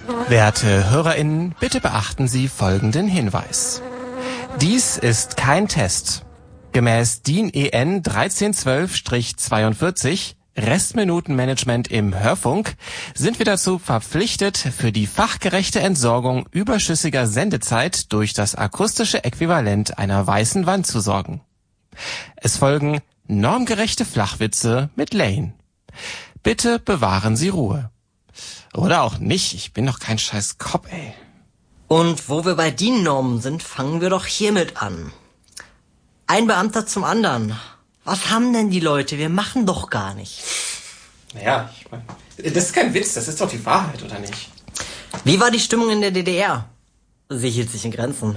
Werte HörerInnen, bitte beachten Sie folgenden Hinweis. Dies ist kein Test. Gemäß DIN EN 1312-42 Restminutenmanagement im Hörfunk sind wir dazu verpflichtet, für die fachgerechte Entsorgung überschüssiger Sendezeit durch das akustische Äquivalent einer weißen Wand zu sorgen. Es folgen normgerechte Flachwitze mit Lane. Bitte bewahren Sie Ruhe. Oder auch nicht, ich bin doch kein scheiß Cop, ey. Und wo wir bei DIN-Normen sind, fangen wir doch hiermit an. Ein Beamter zum anderen. Was haben denn die Leute? Wir machen doch gar nicht. Naja, ich meine, das ist kein Witz, das ist doch die Wahrheit, oder nicht? Wie war die Stimmung in der DDR? Sie hielt sich in Grenzen.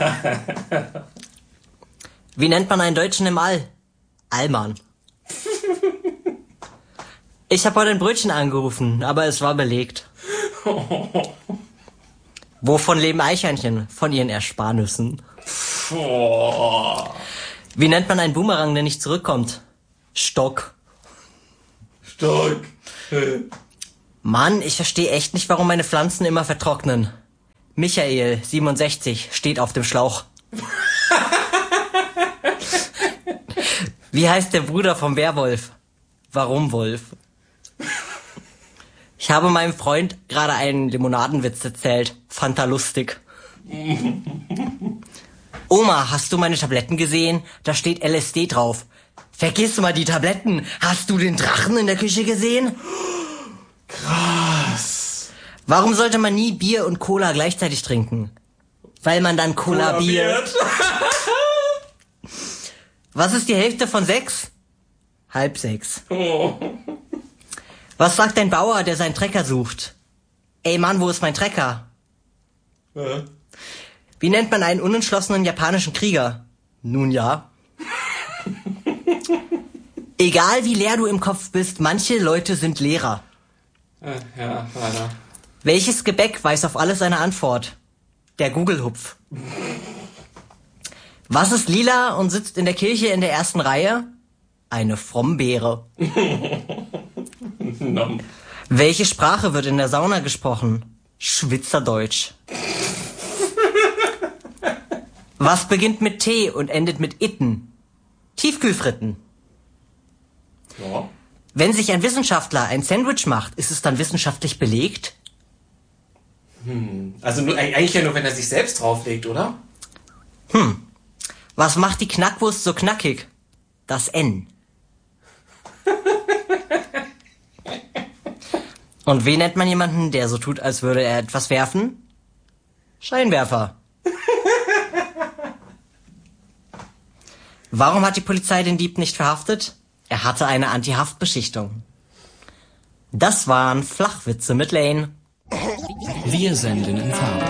Wie nennt man einen Deutschen im All? Allmann. Ich habe heute ein Brötchen angerufen, aber es war belegt. Wovon leben Eichhörnchen? Von ihren Ersparnüssen. Wie nennt man einen Boomerang, der nicht zurückkommt? Stock. Stock. Mann, ich verstehe echt nicht, warum meine Pflanzen immer vertrocknen. Michael, 67, steht auf dem Schlauch. Wie heißt der Bruder vom Werwolf? Warum Wolf? Ich habe meinem Freund gerade einen Limonadenwitz erzählt. Fand er lustig. Oma, hast du meine Tabletten gesehen? Da steht LSD drauf. Vergiss mal die Tabletten. Hast du den Drachen in der Küche gesehen? Krass. Warum sollte man nie Bier und Cola gleichzeitig trinken? Weil man dann kollabiert. Was ist die Hälfte von 6? 5:30. Oh. Was sagt ein Bauer, der seinen Trecker sucht? Ey Mann, wo ist mein Trecker? Wie nennt man einen unentschlossenen japanischen Krieger? Nun ja. Egal wie leer du im Kopf bist, manche Leute sind Lehrer. Ja, leider. Welches Gebäck weiß auf alles eine Antwort? Der Gugelhupf. Was ist lila und sitzt in der Kirche in der ersten Reihe? Eine Frombeere. Welche Sprache wird in der Sauna gesprochen? Schwitzerdeutsch. Was beginnt mit T und endet mit itten? Tiefkühlfritten. Ja. Wenn sich ein Wissenschaftler ein Sandwich macht, ist es dann wissenschaftlich belegt? Also eigentlich ja nur, wenn er sich selbst drauflegt, oder? Was macht die Knackwurst so knackig? Das N. Und wen nennt man jemanden, der so tut, als würde er etwas werfen? Scheinwerfer. Warum hat die Polizei den Dieb nicht verhaftet? Er hatte eine Anti-Haftbeschichtung. Das waren Flachwitze mit Lane. Wir senden in Farbe.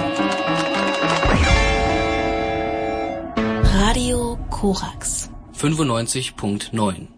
Radio Korax 95.9